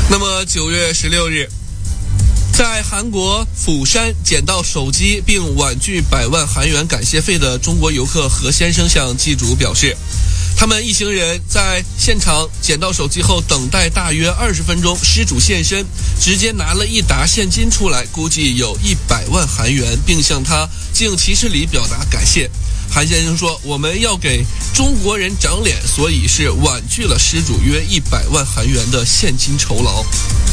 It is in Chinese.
那么9月16日，在韩国釜山捡到手机并婉拒100万韩元感谢费的中国游客何先生向机主表示，他们一行人在现场捡到手机后等待大约20分钟，失主现身，直接拿了一沓现金出来，估计有100万韩元，并向他敬7十礼表达感谢。韩先生说，我们要给中国人长脸，所以是婉拒了失主约100万韩元的现金酬劳。